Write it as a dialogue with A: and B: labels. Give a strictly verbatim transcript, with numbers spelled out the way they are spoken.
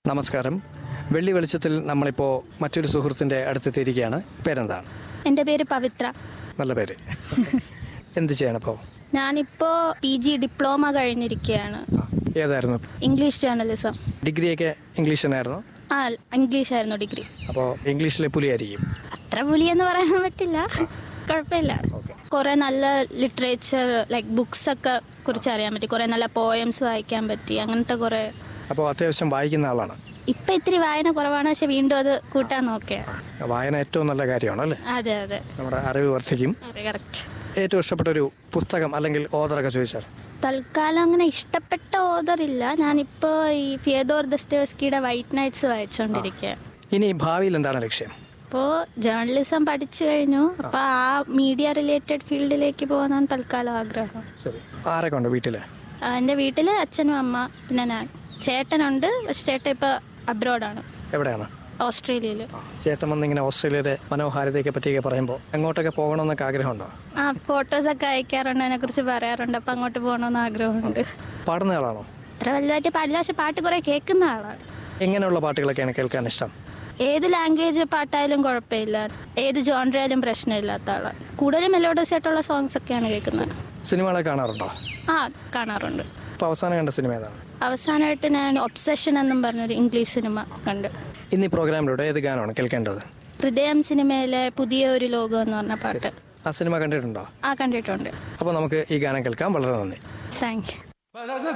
A: നമസ്കാരം. വെള്ളി വെളിച്ചത്തിൽ നമ്മളിപ്പോൾ മറ്റൊരു സുഹൃത്തിൻ്റെ അടുത്തെത്തിയിരിക്കുകയാണ്. പേരെന്താണ്?
B: എൻ്റെ പേര് പവിത്ര.
A: നല്ല പേര്. എന്ത് ചെയ്യണം ഇപ്പോൾ?
B: ഞാനിപ്പോൾ പി ജി ഡിപ്ലോമ കഴിഞ്ഞിരിക്കുകയാണ്.
A: ഏതായിരുന്നു?
B: English journalism.
A: ഡിഗ്രിയൊക്കെ ഇംഗ്ലീഷ് തന്നെയായിരുന്നു?
B: ആ, ഇംഗ്ലീഷ് ആയിരുന്നു ഡിഗ്രി.
A: അപ്പോൾ ഇംഗ്ലീഷിലെ പുലിയായിരിക്കും.
B: അത്ര പുലിയെന്ന് പറയാൻ പറ്റില്ല, കുഴപ്പമില്ല. കുറേ നല്ല ലിറ്ററേച്ചർ ലൈക്ക് ബുക്സ് ഒക്കെ കുറിച്ച് അറിയാൻ പറ്റി, കുറേ നല്ല പോയംസ് വായിക്കാൻ പറ്റി, അങ്ങനത്തെ കുറേ.
A: അപ്പോൾ അത്യാവശ്യം വായിക്കുന്ന ആളാണ്?
B: ഇപ്പം ഇത്തിരി വായന കുറവാണ്, പക്ഷെ വീണ്ടും അത് കൂട്ടാൻ നോക്കുക.
A: വായന ഏറ്റവും നല്ല കാര്യമാണ് അല്ലേ?
B: അതെ അതെ,
A: നമ്മുടെ അറിവ് വർദ്ധിക്കും.
B: അതെ, കറക്റ്റ്.
A: ഏറ്റവും ഇഷ്ടപ്പെട്ട ഒരു പുസ്തകം അല്ലെങ്കിൽ ഓതറൊക്കെ ചോദിച്ചാൽ?
B: തൽക്കാലം അങ്ങനെ ഇഷ്ടപ്പെട്ട ഓതറില്ല. ഞാനിപ്പോൾ ഈ ഫിയദോർ ദസ്തയേവ്സ്കിയുടെ വൈറ്റ് നൈറ്റ്സ് വായിച്ചുകൊണ്ടിരിക്കുക.
A: ഇനി ഭാവിയിൽ എന്താണ് ലക്ഷ്യം?
B: ഇപ്പോൾ ജേർണലിസം പഠിച്ചു കഴിഞ്ഞു, അപ്പോൾ ആ മീഡിയ റിലേറ്റഡ് ഫീൽഡിലേക്ക് പോകാനാണ് തൽക്കാലം ആഗ്രഹം.
A: ശരി. ആരൊക്കെ ഉണ്ട് വീട്ടിൽ?
B: എൻ്റെ വീട്ടിൽ അച്ഛനും അമ്മ, പിന്നെ ഞാൻ. ചേട്ടനുണ്ട്, പക്ഷെ ചേട്ടൻ ഇപ്പോൾ അബ്രോഡാണ്.
A: എവിടെയാണ്?
B: ഓസ്ട്രേലിയയിൽ.
A: ചേട്ടൻ വന്നിങ്ങനെ ഓസ്ട്രേലിയയുടെ മനോഹാരിതയെ പറ്റിയൊക്കെ പറയുമ്പോൾ എങ്ങോട്ടൊക്കെ പോകണമെന്നൊക്കെ ആഗ്രഹമുണ്ടോ?
B: ആ, ഫോട്ടോസൊക്കെ അയക്കാറുണ്ട്, അതിനെക്കുറിച്ച് പറയാറുണ്ട്. അപ്പം അങ്ങോട്ട് പോകണമെന്ന് ആഗ്രഹമുണ്ട്.
A: പാടുന്ന ആളാണോ?
B: അത്ര വലുതായിട്ട് പാടില്ല, പക്ഷെ പാട്ട് കുറേ കേൾക്കുന്ന ആളാണ്.
A: എങ്ങനെയുള്ള പാട്ടുകളൊക്കെയാണ് കേൾക്കാൻ ഇഷ്ടം?
B: ഏത് ലാംഗ്വേജ് പാട്ടായാലും കുഴപ്പമില്ല, ഏത് ജോൺറയാലും പ്രശ്നമില്ലാത്ത ആളാണ്. കൂടുതലും മെലോഡിയസ് ആയിട്ടുള്ള സോങ്സ് ഒക്കെയാണ് കേൾക്കുന്നത്.
A: സിനിമകളെ കാണാറുണ്ടോ? ആ,
B: കാണാറുണ്ട്.
A: ഇപ്പോൾ അവസാനം കണ്ട സിനിമ ഏതാണ്?
B: അവസാനമായിട്ട് ഞാൻ ഒബ്സഷൻ എന്നും പറഞ്ഞൊരു ഇംഗ്ലീഷ് സിനിമ കണ്ട്.
A: ഇന്ന് ഈ പ്രോഗ്രാമിലൂടെ ഏത് ഗാനമാണ് കേൾക്കേണ്ടത്?
B: ഹൃദയം സിനിമയിലെ പുതിയ ഒരു ലോകം എന്ന് പറഞ്ഞ പാട്ട്.
A: ആ സിനിമ കണ്ടിട്ടുണ്ടോ?
B: ആ, കണ്ടിട്ടുണ്ട്.
A: അപ്പോൾ നമുക്ക് ഈ ഗാനം കേൾക്കാം. വളരെ നന്ദി.
B: Thank you.